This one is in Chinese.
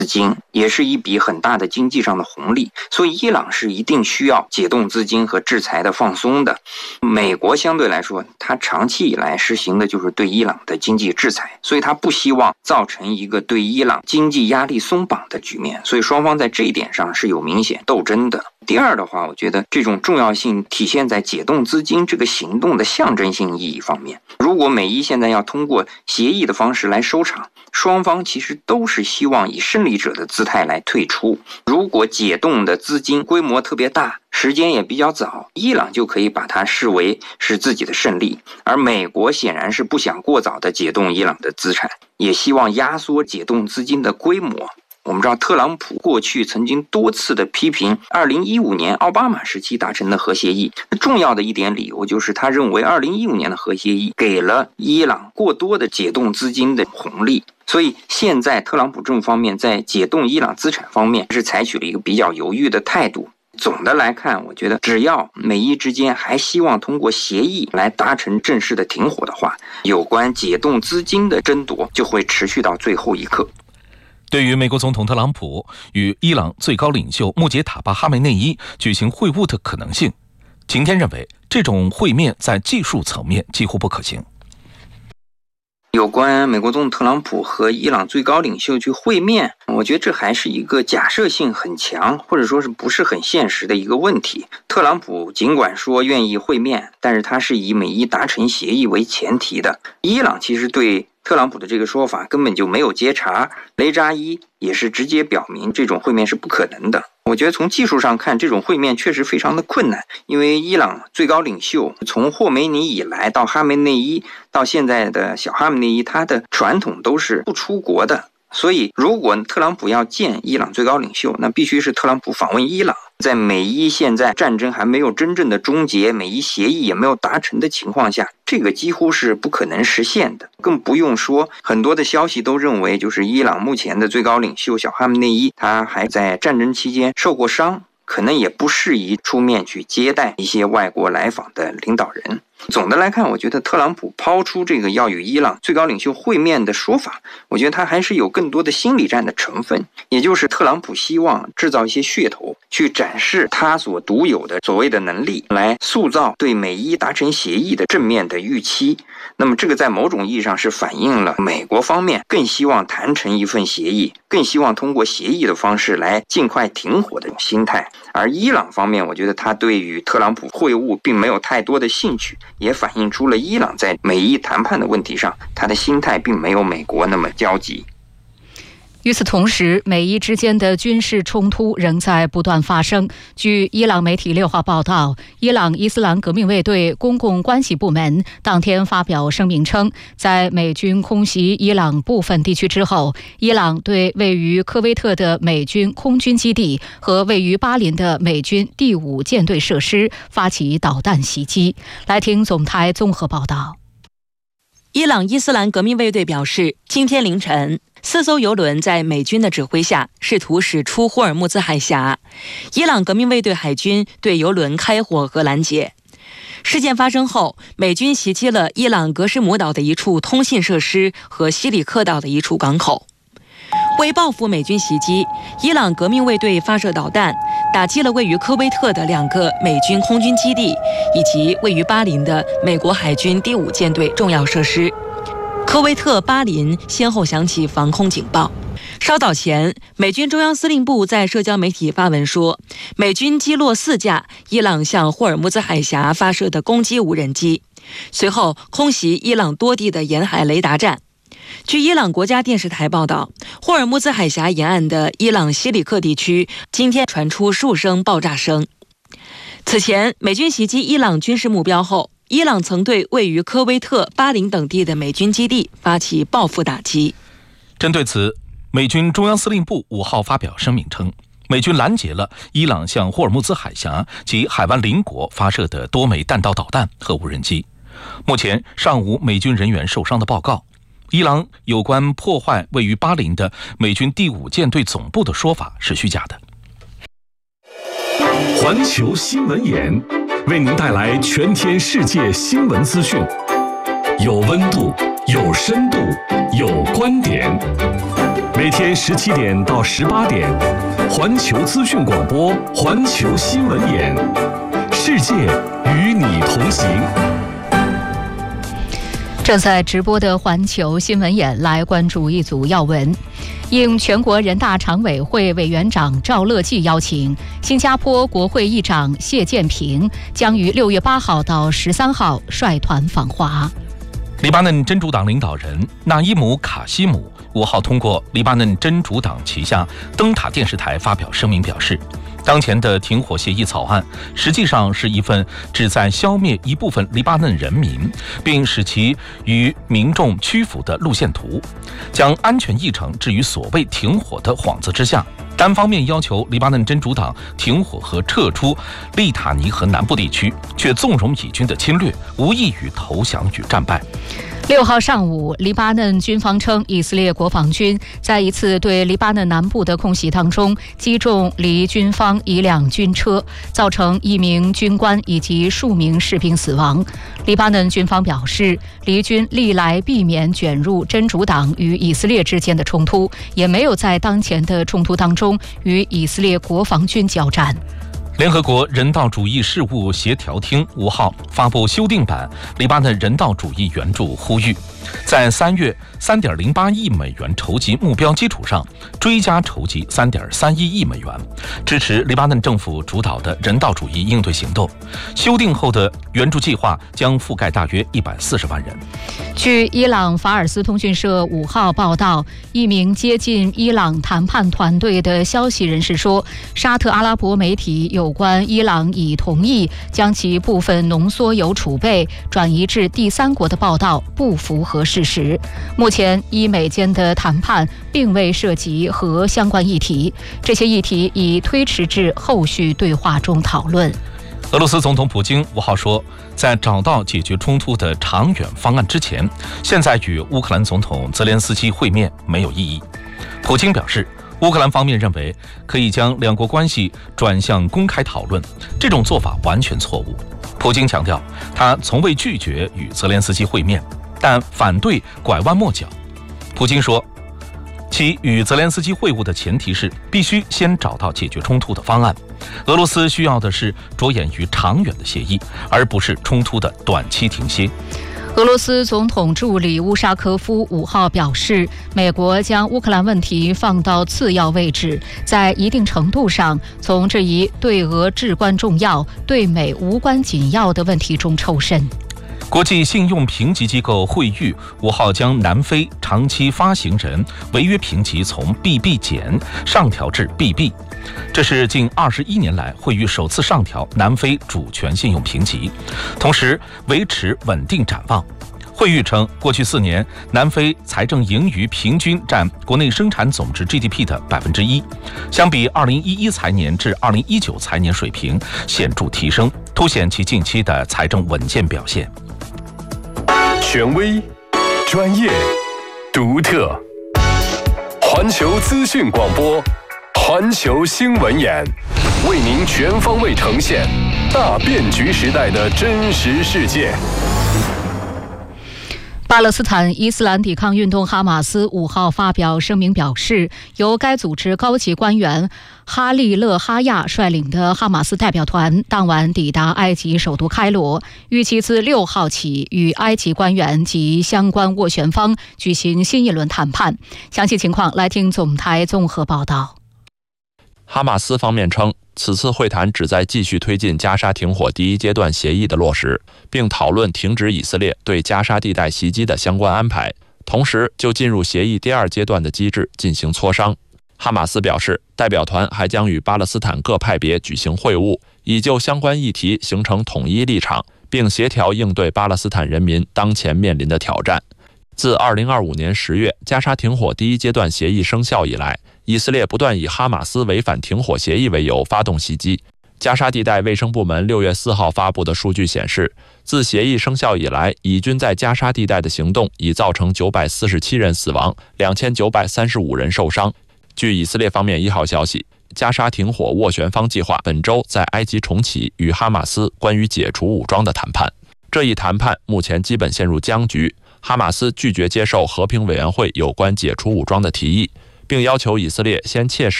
资金，也是一笔很大的经济上的红利，所以伊朗是一定需要解冻资金和制裁的放松的。美国相对来说，它长期以来实行的就是对伊朗的经济制裁，所以它不希望造成一个对伊朗经济压力松绑的局面，所以双方在这一点上是有明显斗争的。第二的话，我觉得这种重要性体现在解冻资金这个行动的象征性意义方面。如果美伊现在要通过协议的方式来收场，双方其实都是希望以胜利者的姿态来退出。如果解冻的资金规模特别大，时间也比较早，伊朗就可以把它视为是自己的胜利，而美国显然是不想过早的解冻伊朗的资产，也希望压缩解冻资金的规模。我们知道特朗普过去曾经多次的批评2015年奥巴马时期达成的核协议，重要的一点理由就是他认为2015年的核协议给了伊朗过多的解冻资金的红利，所以现在特朗普政府方面在解冻伊朗资产方面是采取了一个比较犹豫的态度。总的来看，我觉得只要美伊之间还希望通过协议来达成正式的停火的话，有关解冻资金的争夺就会持续到最后一刻。 对于美国总统特朗普与伊朗最高领袖穆杰塔巴哈梅内伊举行会晤的可能性，晴天认为这种会面在技术层面几乎不可行。 有关美国总统特朗普和伊朗最高领袖去会面，我觉得这还是一个假设性很强，或者说是不是很现实的一个问题。特朗普尽管说愿意会面，但是他是以美伊达成协议为前提的。伊朗其实对特朗普的这个说法根本就没有接茬，雷扎伊也是直接表明这种会面是不可能的。我觉得从技术上看，这种会面确实非常的困难，因为伊朗最高领袖从霍梅尼以来到哈梅内伊到现在的小哈梅内伊，他的传统都是不出国的，所以如果特朗普要见伊朗最高领袖，那必须是特朗普访问伊朗。在美伊现在战争还没有真正的终结，美伊协议也没有达成的情况下，这个几乎是不可能实现的。更不用说很多的消息都认为，就是伊朗目前的最高领袖小哈梅内伊，他还在战争期间受过伤，可能也不适宜出面去接待一些外国来访的领导人。总的来看，我觉得特朗普抛出这个要与伊朗最高领袖会面的说法，我觉得他还是有更多的心理战的成分，也就是特朗普希望制造一些噱头，去展示他所独有的所谓的能力，来塑造对美伊达成协议的正面的预期。那么这个在某种意义上是反映了美国方面更希望谈成一份协议，更希望通过协议的方式来尽快停火的心态。而伊朗方面，我觉得他对于特朗普会晤并没有太多的兴趣，也反映出了伊朗在美伊谈判的问题上，他的心态并没有美国那么焦急。 与此同时，美伊之间的军事冲突仍在不断发生。据伊朗媒体6号报道，伊朗伊斯兰革命卫队公共关系部门当天发表声明称，在美军空袭伊朗部分地区之后，伊朗对位于科威特的美军空军基地和位于巴林的美军第5舰队设施发起导弹袭击。来听总台综合报道。 伊朗伊斯兰革命卫队表示，今天凌晨4艘油轮在美军的指挥下试图驶出霍尔木兹海峡，伊朗革命卫队海军对油轮开火和拦截。事件发生后，美军袭击了伊朗格什姆岛的一处通信设施和西里克岛的一处港口。为报复美军袭击，伊朗革命卫队发射导弹，打击了位于科威特的2个美军空军基地，以及位于巴林的美国海军第5舰队重要设施。科威特、巴林先后响起防空警报。稍早前，美军中央司令部在社交媒体发文说，美军击落4架伊朗向霍尔木兹海峡发射的攻击无人机，随后空袭伊朗多地的沿海雷达站。据伊朗国家电视台报道，霍尔木兹海峡沿岸的伊朗西里克地区今天传出数声爆炸声。此前，美军袭击伊朗军事目标后，伊朗曾对位于科威特、巴林等地的美军基地发起报复打击。 针对此，美军中央司令部5号发表声明称，美军拦截了伊朗向霍尔木兹海峡及海湾邻国发射的多枚弹道导弹和无人机。目前尚无美军人员受伤的报告。伊朗有关破坏位于巴林的美军第5舰队总部的说法是虚假的。 环球新闻眼为您带来全天世界新闻资讯，有温度，有深度，有观点。 每天17点到18点，环球资讯广播，环球新闻眼，世界与你同行。 正在直播的环球新闻眼，来关注一组要闻。应全国人大常委会委员长赵乐际邀请，新加坡国会议长谢建平将于6月8号到13号率团访华。 黎巴嫩真主党领导人纳伊姆·卡西姆5号通过黎巴嫩真主党旗下灯塔电视台发表声明表示，当前的停火协议草案实际上是一份旨在消灭一部分黎巴嫩人民，并使其与民众屈服的路线图，将安全议程置于所谓停火的幌子之下，单方面要求黎巴嫩真主党停火和撤出利塔尼河南部地区，却纵容以军的侵略，无异于投降与战败。 6号上午，黎巴嫩军方称，以色列国防军在一次对黎巴嫩南部的空袭当中击中离军方一辆军车，造成1名军官以及数名士兵死亡。黎巴嫩军方表示，黎军历来避免卷入真主党与以色列之间的冲突，也没有在当前的冲突当中与以色列国防军交战。 联合国人道主义事务协调厅5号发布修订版黎巴嫩人道主义援助呼吁，在3月3.08亿美元筹集目标基础上，追加筹集3.31亿美元，支持黎巴嫩政府主导的人道主义应对行动。修订后的援助计划将覆盖大约140万人。 据伊朗法尔斯通讯社5号报道，一名接近伊朗谈判团队的消息人士说，沙特阿拉伯媒体有关伊朗已同意将其部分浓缩铀储备转移至第三国的报道不符合事实。目前伊美间的谈判并未涉及核相关议题，这些议题已推迟至后续对话中讨论。 俄罗斯总统普京5号说，在找到解决冲突的长远方案之前，现在与乌克兰总统泽连斯基会面没有意义。普京表示，乌克兰方面认为可以将两国关系转向公开讨论，这种做法完全错误。普京强调，他从未拒绝与泽连斯基会面，但反对拐弯抹角。普京说，其与泽连斯基会晤的前提是必须先找到解决冲突的方案。俄罗斯需要的是着眼于长远的协议，而不是冲突的短期停歇。 俄罗斯总统助理乌沙科夫5号表示，美国将乌克兰问题放到次要位置，在一定程度上从这一对俄至关重要、对美无关紧要的问题中抽身。 国际信用评级机构惠誉5号将南非长期发行人违约评级从 BB 减上调至 BB， 这是近21年来惠誉首次上调南非主权信用评级，同时维持稳定展望。惠誉称，过去4年南非财政盈余平均占国内生产总值 GDP 的 1%， 相比2011财年至2019财年水平显著提升，凸显其近期的财政稳健表现。 权威、专业、独特，环球资讯广播，环球新闻眼，为您全方位呈现大变局时代的真实世界。 巴勒斯坦伊斯兰抵抗运动哈马斯5号发表声明表示，由该组织高级官员哈利勒哈亚率领的哈马斯代表团当晚抵达埃及首都开罗，预期自6号起与埃及官员及相关斡旋方举行新一轮谈判。详细情况来听总台综合报道。 哈马斯方面称，此次会谈旨在继续推进加沙停火第一阶段协议的落实，并讨论停止以色列对加沙地带袭击的相关安排，同时就进入协议第2阶段的机制进行磋商。哈马斯表示，代表团还将与巴勒斯坦各派别举行会晤，以就相关议题形成统一立场，并协调应对巴勒斯坦人民当前面临的挑战。自2025年10月加沙停火第一阶段协议生效以来，以色列不断以哈马斯违反停火协议为由发动袭击。加沙地带卫生部门6月4号发布的数据显示，自协议生效以来，以军在加沙地带的行动已造成947人死亡，2935人受伤。据以色列方面1号消息，加沙停火斡旋方计划本周在埃及重启与哈马斯关于解除武装的谈判。这一谈判目前基本陷入僵局，哈马斯拒绝接受和平委员会有关解除武装的提议， 并要求以色列先切实